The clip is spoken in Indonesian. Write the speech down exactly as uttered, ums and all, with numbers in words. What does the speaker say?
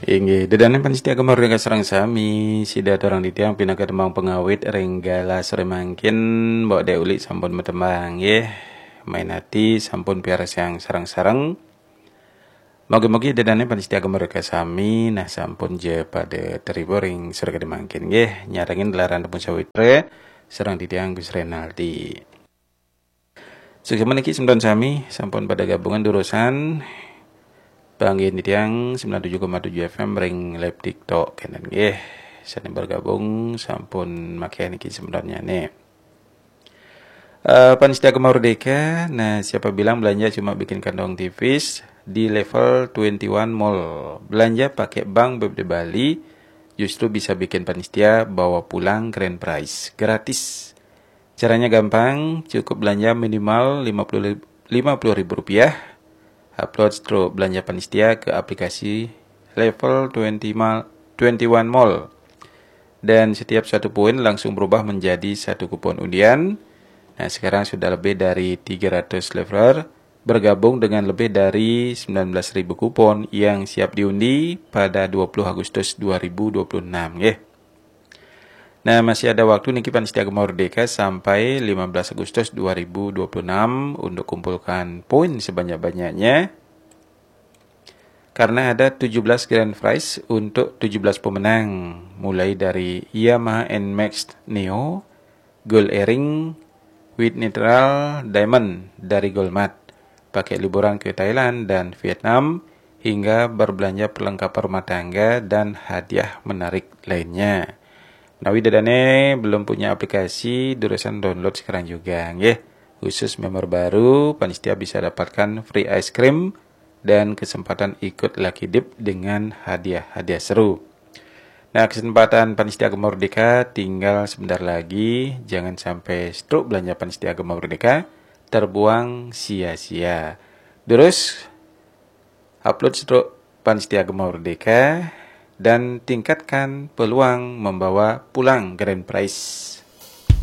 Inggih, dedane panitia kemardika sareng sami, sida dorang ditiang pinaka demang pengawit renggala sore mangkin mbok dek uli sampun metembang nggih. Main hati sampun piaras yang sarang-sarang. Mogi-mogi dedane panitia kemardika sami nah sampun je pada teribo ring sore mangkin nggih, nyarengin delaran tepung sawitre sareng ditiang Gus Renaldi. Segemen iki semdon sami sampun pada gabungan durusan Banggih tiang sembilan puluh tujuh koma tujuh F M ring live TikTok kenen nggih. Saling bergabung sampun makian iki sebenarnya nih. Uh, Panitia Kemardika, nah siapa bilang belanja cuma bikin kantong tipis di level dua puluh satu Mall. Belanja pakai bank B B D Bali justru bisa bikin panitia bawa pulang grand prize gratis. Caranya gampang, cukup belanja minimal lima puluh ribu rupiah. Upload stroke belanja panitia ke aplikasi level dua puluh satu Mall. Dan setiap satu poin langsung berubah menjadi satu kupon undian. Nah, sekarang sudah lebih dari tiga ratus leveler bergabung dengan lebih dari sembilan belas ribu kupon yang siap diundi pada dua puluh Agustus dua ribu dua puluh enam. Ya. Nah, masih ada waktu niki panitia Kemardika sampai lima belas Agustus dua ribu dua puluh enam untuk kumpulkan poin sebanyak-banyaknya. Karena ada tujuh belas grand prize untuk tujuh belas pemenang, mulai dari Yamaha N Max Neo, Gold Earring, with Neutral Diamond dari Goldmat, pakai liburan ke Thailand dan Vietnam, hingga berbelanja perlengkapan rumah tangga dan hadiah menarik lainnya. Nawi dadane belum punya aplikasi, durusan download sekarang juga, nggih. Khusus member baru, panitia bisa dapatkan free ice cream dan kesempatan ikut Lucky Dip dengan hadiah-hadiah seru. Nah, kesempatan panitia Kemardika tinggal sebentar lagi, jangan sampai stroke belanja panitia Kemardika terbuang sia-sia. Terus upload stroke panitia Kemardika dan tingkatkan peluang membawa pulang grand prize.